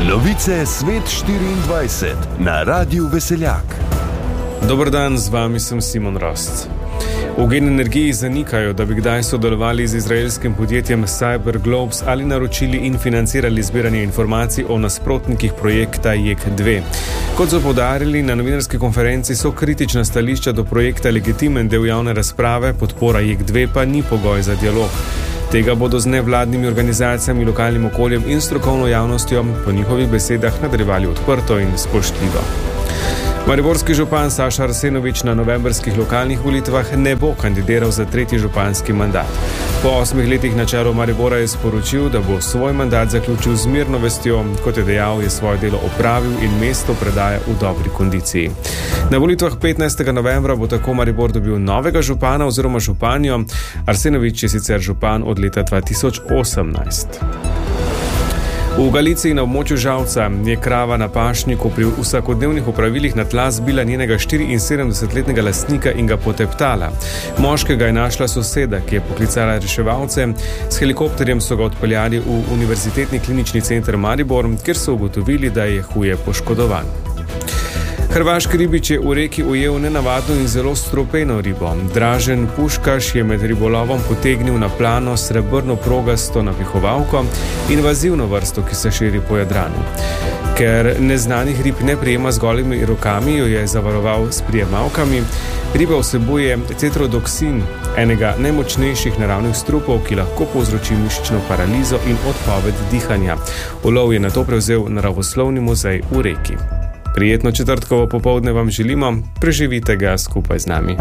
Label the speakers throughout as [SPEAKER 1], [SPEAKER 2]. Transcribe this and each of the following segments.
[SPEAKER 1] Novice Svet 24 na Radiu Veseljak.
[SPEAKER 2] Dober dan, z vami sem Simon Rost. V Gen Energiji zanikajo, da bi kdaj sodelovali z izraelskim podjetjem CyberGlobes ali naročili in financirali zbiranje informacij o nasprotnikih projekta JEK2. Kot so poudarili na novinarski konferenci, so kritična stališča do projekta legitimen del javne razprave, podpora JEK2 pa ni pogoj za dialog. Tega bodo z nevladnimi organizacijami, lokalnim okoljem in strokovno javnostjo po njihovih besedah nadaljevali odprto in spoštljivo. Mariborski župan Saša Arsenovič na novembrskih lokalnih volitvah ne bo kandidiral za tretji županski mandat. Po 8 letih na čelu Maribora je sporočil, da bo svoj mandat zaključil z mirno vestjo, kot je dejal, je svoje delo opravil in mesto predaja v dobri kondiciji. Na volitvah 15. novembra bo tako Maribor dobil novega župana oziroma županjo. Arsenovič je sicer župan od leta 2018. V Galiciji na območju Žalca je krava na pašniku pri vsakodnevnih opravilih na tla zbila njenega 74-letnega lastnika in ga poteptala. Moškega je našla soseda, ki je poklicala reševalce. S helikopterjem so ga odpeljali v Univerzitetni klinični center Maribor, kjer so ugotovili, da je huje poškodovan. Hrvaški ribič je v reki ujel nenavadno in zelo strupeno ribo. Dražen Puškaš je med ribolovom potegnil na plano srebrno progasto napihovalko, invazivno vrsto, ki se širi po Jadranu. Ker neznanih rib ne prijema z golimi rokami, jo je zavaroval s prijemalkami. Riba vsebuje tetrodoksin, enega najmočnejših naravnih strupov, ki lahko povzroči mišično paralizo in odpoved dihanja. Ulov je nato prevzel Naravoslovni muzej v reki. Prijetno četrtkovo popoldne vam želimo, preživite ga skupaj z nami.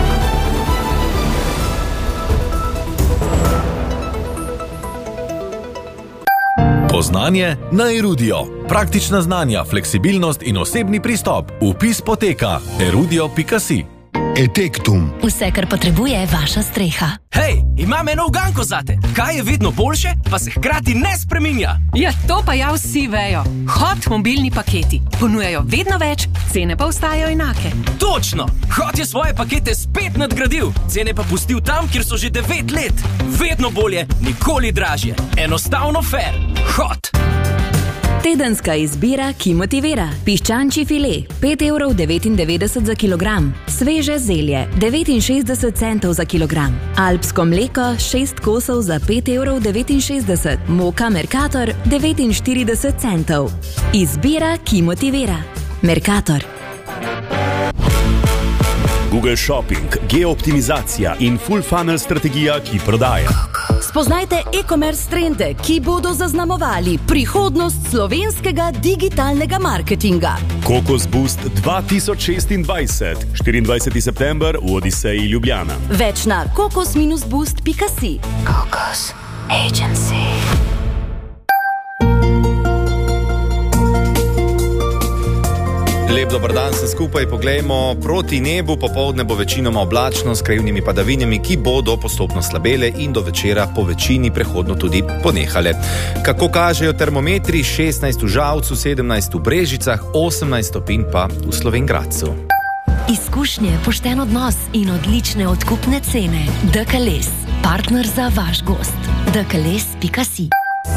[SPEAKER 3] Poznanje na Erudio. Praktična znanja, fleksibilnost in osebni pristop. Vpis poteka erudio.si.
[SPEAKER 4] Etektum.
[SPEAKER 5] Vse, kar potrebuje vaša streha.
[SPEAKER 6] Hej, imam eno uganko zate. Kaj je vedno boljše, pa se hkrati ne spreminja?
[SPEAKER 7] Ja, to pa ja vsi vejo. Hot mobilni paketi. Ponujajo vedno več, cene pa ostajajo enake.
[SPEAKER 6] Točno! Hot je svoje pakete spet nadgradil, cene pa pustil tam, kjer so že 9 let. Vedno bolje, nikoli dražje. Enostavno fair. Hot!
[SPEAKER 5] Tedenska izbira, ki motivira. Piščančji file, 5,99 € za kilogram. Sveže zelje, 69 centov za kilogram. Alpsko mleko, 6 kosov za 5,69 €. Moka Mercator, 49 centov. Izbira, ki motivira. Mercator.
[SPEAKER 8] Google Shopping, geooptimizacija in full funnel strategija, ki prodaja.
[SPEAKER 9] Spoznajte e-commerce trende, ki bodo zaznamovali prihodnost slovenskega digitalnega marketinga.
[SPEAKER 8] Kokos Boost 2026, 24. september v Odiseji Ljubljana.
[SPEAKER 9] Več na kokos-boost.si.
[SPEAKER 5] Kokos Agency.
[SPEAKER 10] Lep dober dan se skupaj, poglejmo proti nebu. Popoldne bo večinoma oblačno s krajevnimi padavinami, ki bodo postopno slabele in do večera po večini prehodno tudi ponehale. Kako kažejo termometri, 16 v Žalcu, 17 v Brežicah, 18 stopinj pa v Slovenj Gradcu.
[SPEAKER 5] Izkušnje, pošten odnos in odlične odkupne cene. DKLS, partner za vaš gost. DKLS.si.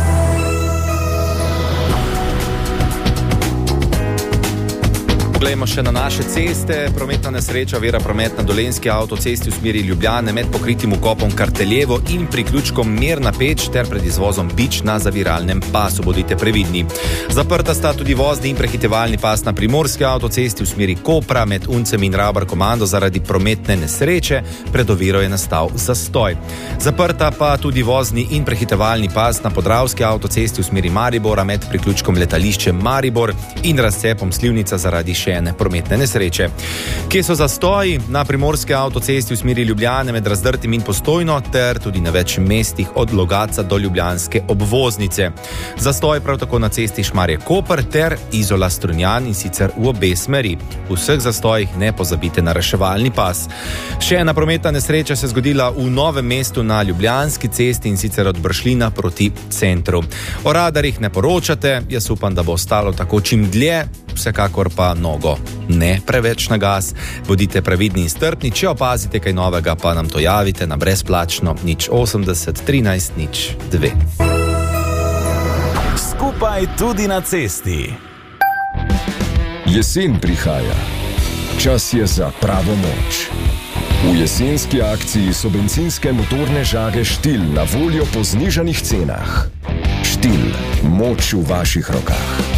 [SPEAKER 10] Poglejmo še na naše ceste. Prometna nesreča Vera promet na Dolenjski avtocesti v smeri Ljubljane med pokritim vkopom Karteljevo in priključkom Mirna Peč ter pred izvozom Bič na zaviralnem pasu. Bodite previdni. Zaprta sta tudi vozni in prehitevalni pas na Primorski avtocesti v smeri Kopra med Uncem in Rabar Komando zaradi prometne nesreče. Pred oviro je nastal zastoj. Zaprta pa tudi vozni in prehitevalni pas na Podravski avtocesti v smeri Maribora med priključkom letališče Maribor in razcepom Slivnica zaradi še ene prometne nesreče. Kje so zastoji? Na Primorski avtocesti v smeri Ljubljane med Razdrtim in Postojno ter tudi na več mestih od Logatca do ljubljanske obvoznice. Zastoj prav tako na cesti Šmarje-Koper ter Izola-Strunjan in sicer v obe smeri. V vseh zastojih ne pozabite na reševalni pas. Še ena prometna nesreča se zgodila v Novem mestu na Ljubljanski cesti in sicer od Bršljina proti centru. O radarjih ne poročate, jaz upam, da bo ostalo tako čim dlje, vsekakor pa nogo ne preveč na gas. Bodite previdni in strpni, če opazite kaj novega, pa nam to javite na brezplačno 080 13 02.
[SPEAKER 3] skupaj tudi na cesti.
[SPEAKER 4] Jesen prihaja. Čas je za pravo moč. V jesenski akciji so bencinske motorne žage Štil na voljo po znižanih cenah. Štil, moč v vaših rokah.